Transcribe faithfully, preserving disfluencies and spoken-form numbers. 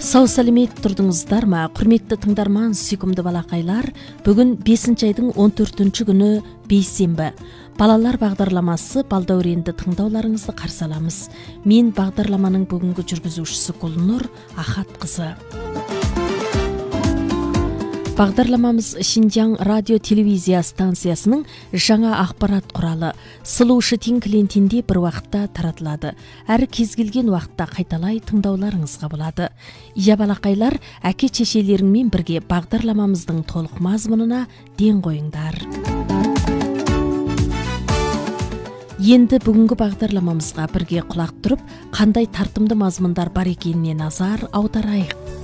Сау сәлемет тұрдыңыздар ма, құрметті тыңдарман, сүйкімді балақайлар. Бүгін бесінші айдың он төртінші күні бейсенбі. Балалар бағдарламасы балдәуренді тыңдауларыңызды қарсы аламыз. Мен бағдарламаның бүгінгі жүргізушісі Гүлнұр Ахат қызы. Бағдарламамыз Шинжаң радио телевизия станциясының жаңа ақпарат құралы Сұлу Шытин клиентінде бір уақытта таратылады. Әр кез келген уақытта қайталай тыңдауларыңызға болады. Иә балақайлар, әке шешелеріңмен бірге бағдарламамыздың толық мазмұнына ден қойыңдар. Енді бүгінгі бағдарламамызға бірге құлақ тұрып, қандай тартымды мазмұндар бар екеніне назар аударайық.